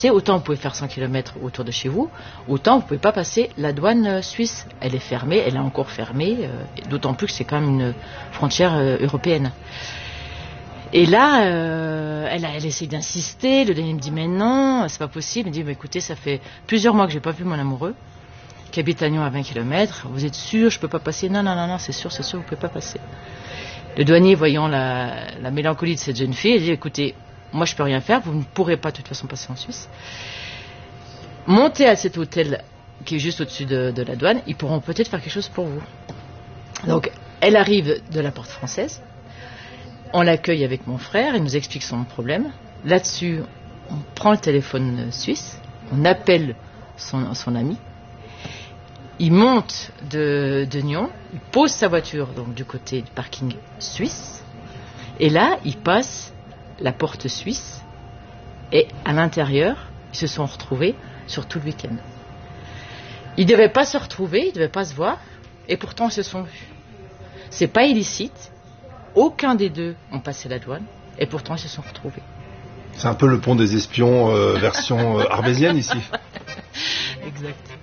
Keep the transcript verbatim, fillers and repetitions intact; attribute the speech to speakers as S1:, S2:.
S1: Autant vous pouvez faire cent kilomètres autour de chez vous, autant vous ne pouvez pas passer la douane suisse. Elle est fermée, elle est encore fermée, euh, d'autant plus que c'est quand même une frontière euh, européenne. Et là, euh, elle, a, elle essaie d'insister, le dernier me dit mais non, c'est pas possible. Il me dit mais écoutez, ça fait plusieurs mois que j'ai pas vu mon amoureux, qui habite à Nyon à vingt kilomètres, vous êtes sûr, je peux pas passer? Non, non, non, non, c'est sûr, c'est sûr, vous pouvez pas passer. Le douanier, voyant la, la mélancolie de cette jeune fille, il dit écoutez, moi, je peux rien faire. Vous ne pourrez pas, de toute façon, passer en Suisse. Montez à cet hôtel qui est juste au-dessus de, de la douane. Ils pourront peut-être faire quelque chose pour vous. Donc, elle arrive de la porte française. On l'accueille avec mon frère. Il nous explique son problème. Là-dessus, on prend le téléphone suisse. On appelle son, son ami. Il monte de, de Nyon. Il pose sa voiture donc, du côté du parking suisse. Et là, il passe la porte suisse, et à l'intérieur, ils se sont retrouvés sur tout le week-end. Ils ne devaient pas se retrouver, ils ne devaient pas se voir, et pourtant ils se sont vus. C'est pas illicite, aucun des deux ont passé la douane, et pourtant ils se sont retrouvés.
S2: C'est un peu le pont des espions euh, version euh, armésienne ici.
S1: Exact.